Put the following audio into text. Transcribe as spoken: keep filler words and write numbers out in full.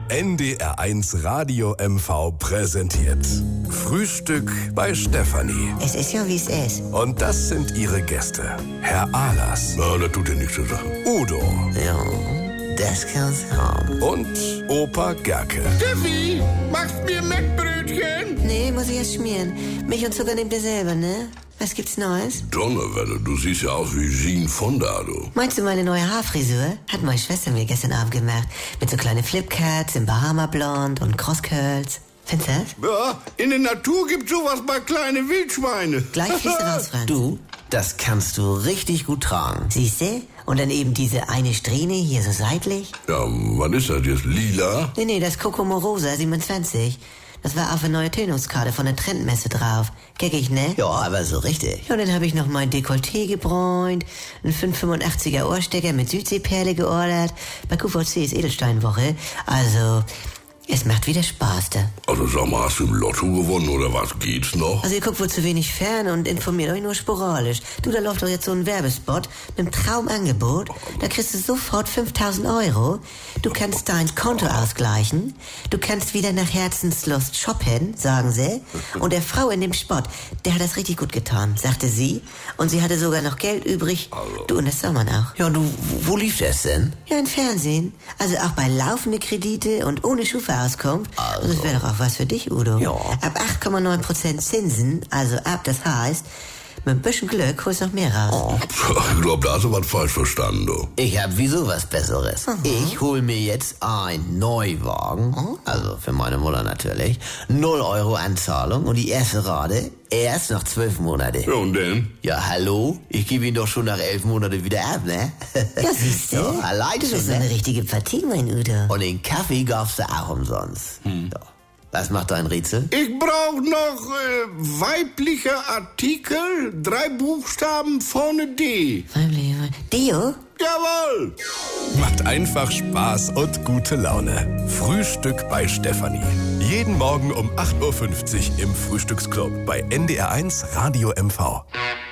N D R eins Radio M V präsentiert Frühstück bei Stefanie. Es ist ja, wie es ist. Und das sind ihre Gäste. Herr Ahlers. Na, das tut ja nichts zur Sache. Udo. Ja, das kann's haben. Und Opa Gerke. Steffi, machst mir Mettbrötchen? Nee, muss ich erst schmieren. Milch und Zucker nehmt ihr selber, ne? Was gibt's Neues? Donnerwetter, du siehst ja aus wie Jean Fonda, du. Meinst du meine neue Haarfrisur? Hat meine Schwester mir gestern Abend gemacht. Mit so kleinen Flipcuts im Bahama-Blond und Crosscurls. Findest du das? Ja, in der Natur gibt's sowas bei kleine Wildschweine. Gleich fließt du raus, Franz. Du, das kannst du richtig gut tragen. Siehste? Und dann eben diese eine Strähne hier so seitlich. Ja, was ist das jetzt, lila? Nee, nee, das Kokomo Rosa siebenundzwanzig. Das war auf eine neue Tönungskarte von der Trendmesse drauf. Geckig, ne? Ja, aber so richtig. Ja, und dann habe ich noch mein Dekolleté gebräunt, einen fünf fünfundachtziger Ohrstecker mit Südseeperle geordert. Bei Q V C ist Edelsteinwoche. Also, es macht wieder Spaß da. Also sag mal, hast du im Lotto gewonnen oder was? Geht's noch? Also ihr guckt wohl zu wenig fern und informiert euch nur sporadisch. Du, da läuft doch jetzt so ein Werbespot mit einem Traumangebot. Da kriegst du sofort fünftausend Euro. Du kannst dein Konto ausgleichen. Du kannst wieder nach Herzenslust shoppen, sagen sie. Und der Frau in dem Spot, der hat das richtig gut getan, sagte sie. Und sie hatte sogar noch Geld übrig. Du, und das soll man auch. Ja, du, wo lief das denn? Ja, im Fernsehen. Also auch bei laufende Kredite und ohne Schufa-Auskunft. Also. Das wäre doch auch was für dich, Udo. Ja. Ab acht Komma neun Prozent Zinsen, also ab, das heißt, mit ein bisschen Glück holst du noch mehr raus. Oh. Ich glaube, da hast du was falsch verstanden, du. Ich hab wieso was Besseres. Mhm. Ich hol mir jetzt einen Neuwagen, Mhm. also für meine Mutter natürlich, null Euro Anzahlung und die erste Rate erst nach zwölf Monate. Ja, und denn? Ja, hallo? Ich gebe ihn doch schon nach elf Monaten wieder ab, ne? Ja, siehst du? Ja, allein Du schon, bist so ne? eine richtige Partie, mein Udo. Und den Kaffee gab's da auch umsonst. Hm. Ja. Was macht dein Rätsel? Ich brauch noch äh, weibliche Artikel, drei Buchstaben vorne D. Deo? Jawohl! Macht einfach Spaß und gute Laune. Frühstück bei Stefanie. Jeden Morgen um acht Uhr fünfzig im Frühstücksclub bei N D R eins Radio M V.